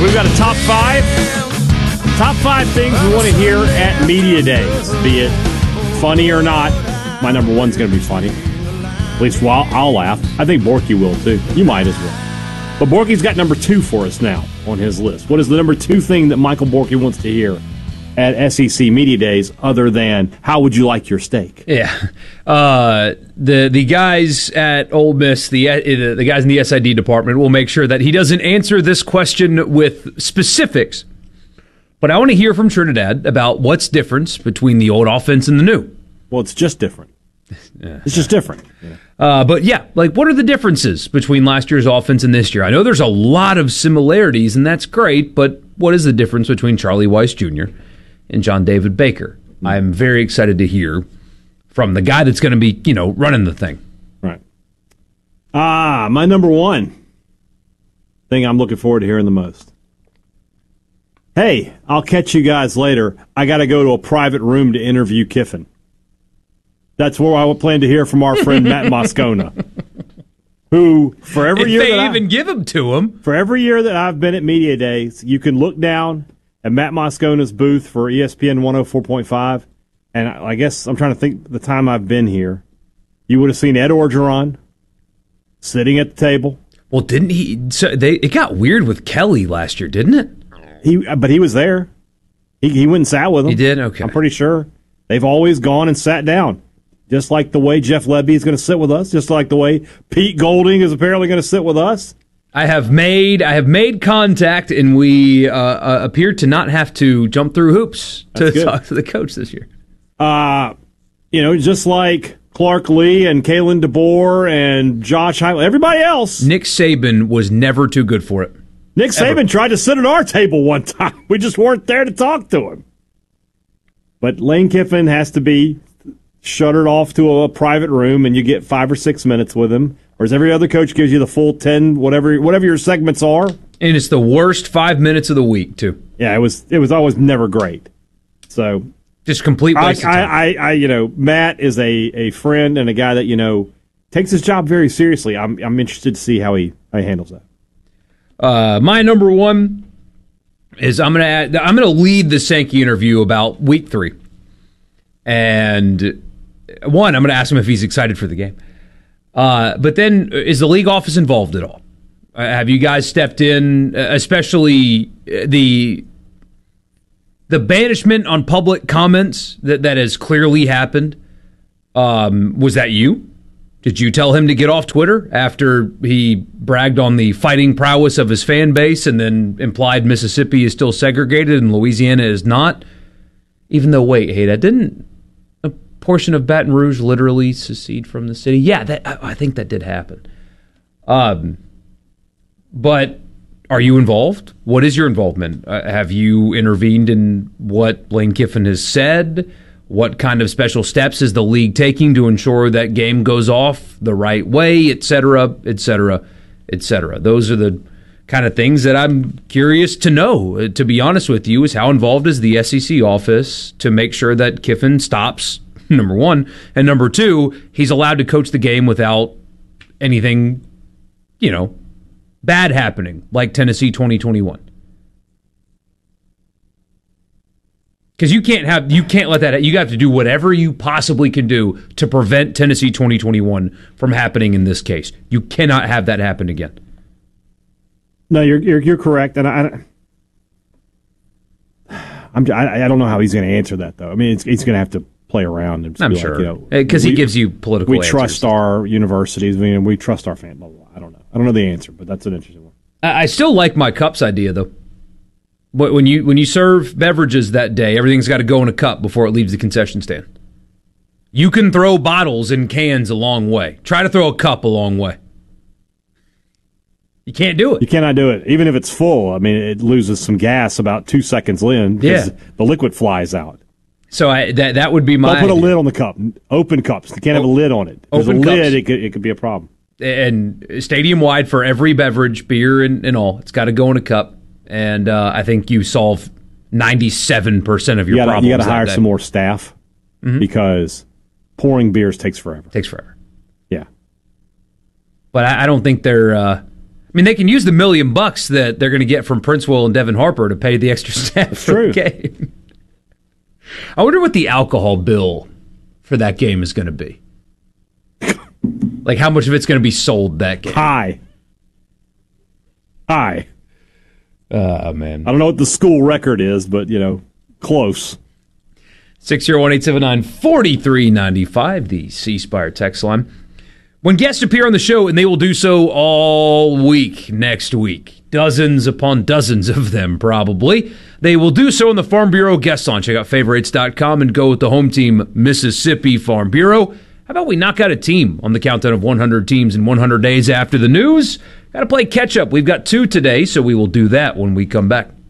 we've got a top five. Top five things we want to hear at Media Days, be it funny or not. My number one's going to be funny. At least I'll laugh. I think Borky will, too. You might as well. But Borky's got number two for us now on his list. What is the number two thing that Michael Borky wants to hear at SEC Media Days other than, how would you like your steak? Yeah. The guys at Ole Miss, the guys in the SID department will make sure that he doesn't answer this question with specifics. But I want to hear from Trinidad about what's difference between the old offense and the new. Well, it's just different. It's just different. But yeah, like, what are the differences between last year's offense and this year? I know there's a lot of similarities, and that's great, but what is the difference between Charlie Weiss Jr. and John David Baker? I'm very excited to hear from the guy that's going to be, running the thing. Right. My number one thing I'm looking forward to hearing the most. Hey, I'll catch you guys later. I got to go to a private room to interview Kiffin. That's where I plan to hear from our friend Matt Moscona, who for every year they even give them to him. For every year that I've been at Media Days, you can look down at Matt Moscona's booth for ESPN 104.5, and I guess I'm trying to think the time I've been here. You would have seen Ed Orgeron sitting at the table. Well, didn't he? So it got weird with Kelly last year, didn't it? But he was there. He went and sat with him. He did? Okay. I'm pretty sure. They've always gone and sat down. Just like the way Jeff Lebby is going to sit with us. Just like the way Pete Golding is apparently going to sit with us. I have made contact, and we appear to not have to jump through hoops to talk to the coach this year. Just like Clark Lee and Kalen DeBoer and Josh Heupel, everybody else. Nick Saban was never too good for it. Nick Saban tried to sit at our table one time. We just weren't there to talk to him. But Lane Kiffin has to be shuttered off to a private room, and you get 5 or 6 minutes with him. Whereas every other coach gives you the full 10, whatever your segments are. And it's the worst 5 minutes of the week, too. Yeah, it was always never great. So just complete waste of time. Matt is a friend and a guy that, takes his job very seriously. I'm interested to see how he handles that. My number one is I'm gonna lead the Sankey interview about week 3. And one, I'm gonna ask him if he's excited for the game. But then, is the league office involved at all? Have you guys stepped in, especially the banishment on public comments that has clearly happened? Was that you? Did you tell him to get off Twitter after he bragged on the fighting prowess of his fan base and then implied Mississippi is still segregated and Louisiana is not? Even though, didn't a portion of Baton Rouge literally secede from the city? Yeah, I think that did happen. But are you involved? What is your involvement? Have you intervened in what Lane Kiffin has said? What kind of special steps is the league taking to ensure that game goes off the right way, et cetera, et cetera, et cetera? Those are the kind of things that I'm curious to know, to be honest with you, is how involved is the SEC office to make sure that Kiffin stops, number one, and number two, he's allowed to coach the game without anything, bad happening, like Tennessee 2021. Because you can't let that. You have to do whatever you possibly can do to prevent Tennessee 2021 from happening in this case. You cannot have that happen again. No, you're correct, and I don't know how he's going to answer that though. I mean, he's going to have to play around. And I'm sure because he gives you political. We trust our universities. We trust our fans. Blah, blah, blah. I don't know the answer, but that's an interesting one. I still like my cups idea though. But when you serve beverages that day, everything's got to go in a cup before it leaves the concession stand. You can throw bottles and cans a long way. Try to throw a cup a long way. You can't do it. You cannot do it. Even if it's full, I mean, it loses some gas about 2 seconds in because the liquid flies out. So that would be my... Don't put a lid on the cup. Open cups. You can't have a lid on it. If there's a lid, it could be a problem. And stadium-wide for every beverage, beer and all, it's got to go in a cup. And I think you solve 97% of your problems. You got to hire some more staff because pouring beers takes forever. Yeah. But I don't think they're... mean, they can use the $1 million that they're going to get from Princewell and Devin Harper to pay the extra staff for the game. I wonder what the alcohol bill for that game is going to be. Like, how much of it's going to be sold that game? High. Man. I don't know what the school record is, but, close. 601-879-4395, the C Spire text line. When guests appear on the show, and they will do so all week next week, dozens upon dozens of them probably, they will do so in the Farm Bureau guest line. Check out favorites.com and go with the home team, Mississippi Farm Bureau. How about we knock out a team on the countdown of 100 teams in 100 days after the news? Got to play catch up. We've got 2 today, so we will do that when we come back.